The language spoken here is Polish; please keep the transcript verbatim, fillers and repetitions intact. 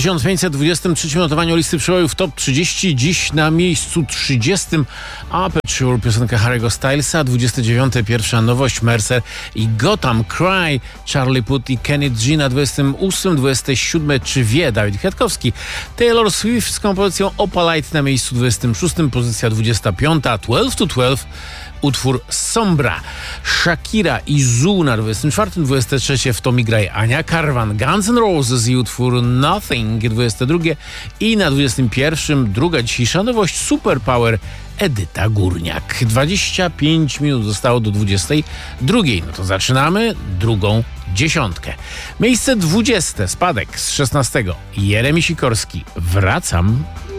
tysiąc pięćset dwudziestym trzecim notowaniu listy przebojów Top trzydzieści. Dziś na miejscu trzydziestym Aperture, piosenka Harry'ego Stylesa. dwudzieste dziewiąte pierwsza nowość Mercer i Gotham Cry, Charlie Puth i Kenny G. Na dwudziestym ósmym, dwudzieste siódme Czy wie, Dawid Kwiatkowski. Taylor Swift z kompozycją Opalite na miejscu dwudziestym szóstym, pozycja dwudziesta piąta. dwanaście to dwanaście, utwór Sombra. Shakira i Zoo na dwudziestym czwartym, dwudzieste trzecie w Tommy Gray Ania Karwan. Guns N' Roses i utwór Nothing, dwudzieste drugie. I na dwudziestym pierwszym druga dzisiejsza nowość Superpower, Edyta Górniak. dwadzieścia pięć minut zostało do dwudziestej drugiej. No to zaczynamy drugą dziesiątkę. Miejsce dwudzieste, spadek z szesnastego. Jeremi Sikorski. Wracam.